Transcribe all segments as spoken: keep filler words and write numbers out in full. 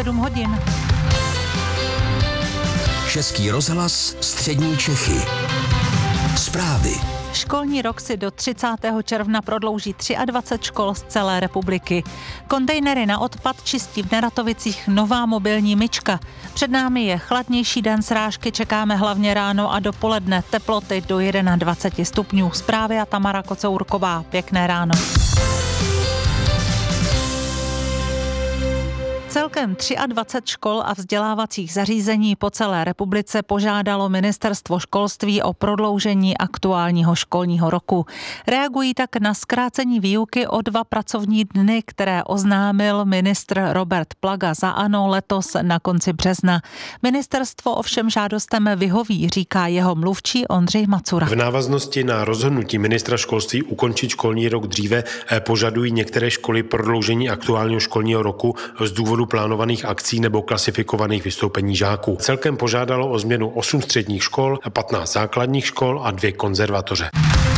sedm hodin. Český rozhlas Střední Čechy. Zprávy. Školní rok si do třicátého června prodlouží dvacet tři škol z celé republiky. Kontejnery na odpad čistí v Neratovicích nová mobilní myčka. Před námi je chladnější den, srážky čekáme hlavně ráno a dopoledne, teploty do dvacet jedna stupňů. Zprávy a Tamara Kocourková. Pěkné ráno. Celkem dvacet tři škol a vzdělávacích zařízení po celé republice požádalo Ministerstvo školství o prodloužení aktuálního školního roku. Reagují tak na zkrácení výuky o dva pracovní dny, které oznámil ministr Robert Plaga za ANO letos na konci března. Ministerstvo ovšem žádostem vyhoví, říká jeho mluvčí Ondřej Macura. V návaznosti na rozhodnutí ministra školství ukončit školní rok dříve požadují některé školy prodloužení aktuálního školního roku z důvodu plánovaných akcí nebo klasifikovaných vystoupení žáků. Celkem požádalo o změnu osm středních škol, patnáct základních škol a dvě konzervatoře.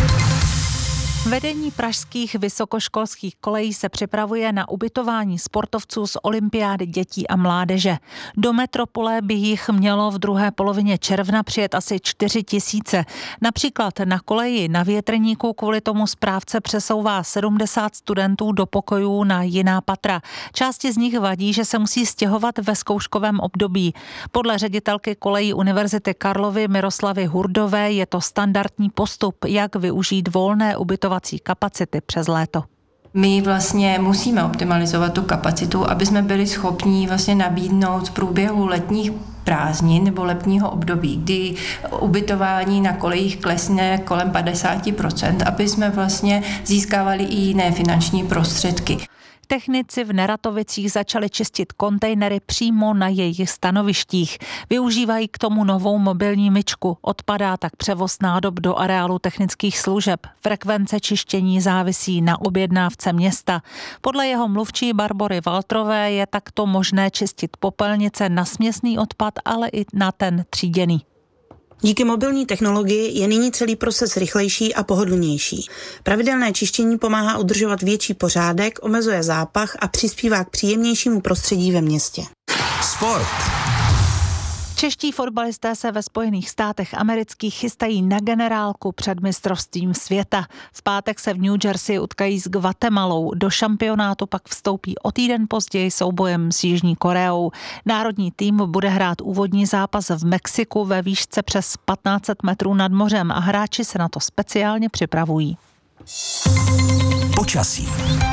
Vedení pražských vysokoškolských kolejí se připravuje na ubytování sportovců z olympiády dětí a mládeže. Do metropole by jich mělo v druhé polovině června přijet asi čtyři tisíce. Například na koleji na Větrníku kvůli tomu správce přesouvá sedmdesát studentů do pokojů na jiná patra. Části z nich vadí, že se musí stěhovat ve zkouškovém období. Podle ředitelky kolejí Univerzity Karlovy Miroslavy Hurdové je to standardní postup, jak využít volné ubytovací kapacity přes léto. My vlastně musíme optimalizovat tu kapacitu, aby jsme byli schopni vlastně nabídnout v průběhu letních prázdnin nebo letního období, kdy ubytování na kolejích klesne kolem padesát procent, aby jsme vlastně získávali i jiné finanční prostředky. Technici v Neratovicích začali čistit kontejnery přímo na jejich stanovištích. Využívají k tomu novou mobilní myčku. Odpadá tak převoz nádob do areálu technických služeb. Frekvence čištění závisí na objednávce města. Podle jeho mluvčí Barbory Valtrové je takto možné čistit popelnice na směsný odpad, ale i na ten tříděný. Díky mobilní technologii je nyní celý proces rychlejší a pohodlnější. Pravidelné čištění pomáhá udržovat větší pořádek, omezuje zápach a přispívá k příjemnějšímu prostředí ve městě. Sport. Čeští fotbalisté se ve Spojených státech amerických chystají na generálku před mistrovstvím světa. V pátek se v New Jersey utkají s Guatemalou. Do šampionátu pak vstoupí o týden později soubojem s Jižní Koreou. Národní tým bude hrát úvodní zápas v Mexiku ve výšce přes patnáct set metrů nad mořem a hráči se na to speciálně připravují. Počasí.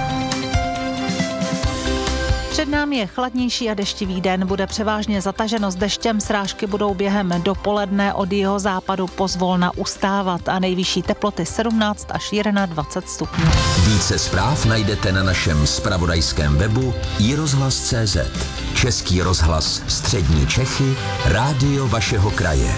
Před námi je chladnější a deštivý den, bude převážně zataženo s deštěm, srážky budou během dopoledne od jihozápadu pozvolna ustávat a nejvyšší teploty sedmnáct až dvacet jedna stupňů. Více zpráv najdete na našem zpravodajském webu i rozhlas tečka cé zet. Český rozhlas Střední Čechy, rádio vašeho kraje.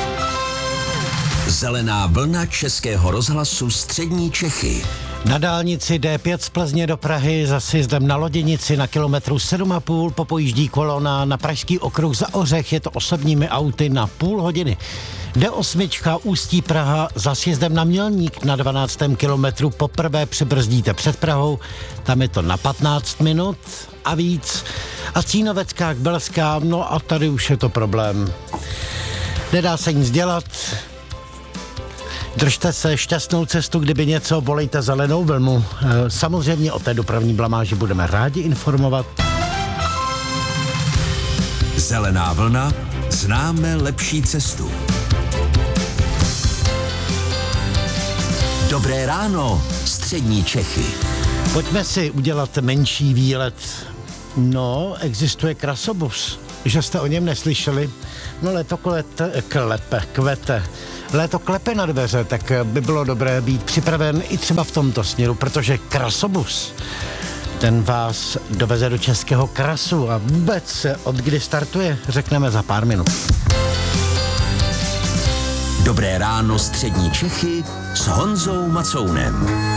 Zelená vlna Českého rozhlasu Střední Čechy. Na dálnici D pět z Plzně do Prahy za sjezdem na Loděnici na kilometru sedm a půl popojíždí kolona na pražský okruh za Ořech, je to osobními auty na půl hodiny. D osm Ústí Praha za sjezdem na Mělník na dvanáctém kilometru poprvé přibrzdíte před Prahou, tam je to na patnáct minut a víc. A Cínovecká k Belská, no a tady už je to problém. Nedá se nic dělat. Držte se, šťastnou cestu, kdyby něco, volejte zelenou vlnu. Samozřejmě o té dopravní blamáži budeme rádi informovat. Zelená vlna, známe lepší cestu. Dobré ráno, Střední Čechy. Pojďme si udělat menší výlet. No, existuje krasobus. Že jste o něm neslyšeli? No, léto klete, klepe, kvete. Léto klepe na dveře, tak by bylo dobré být připraven i třeba v tomto směru, protože krasobus, ten vás doveze do Českého krasu a vůbec od kdy startuje, řekneme za pár minut. Dobré ráno, Střední Čechy s Honzou Macounem.